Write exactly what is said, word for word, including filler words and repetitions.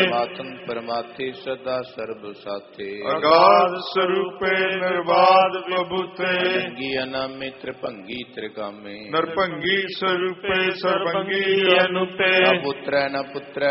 ਮਾਤੰ ਪਰਮਾਤੇ ਸਦਾ ਸਰਬ ਸਾਥੇ। ਅਗਾਧ ਸਰੂਪੇ ਨਿਰਬਾਧ ਵਿਭੂਤੇ ਅਨੰਗੀ ਅਨਾਮੇ ਤ੍ਰਿਭੰਗੀ ਤ੍ਰਿਕਾਮੇ। ਨਰਭੰਗੀ ਸਰੂਪੇ ਸਰਬੰਗੀ ਅਨੂਪੇ। ਨ ਪੁੱਤਰੈ ਨ ਪੁੱਤਰੈ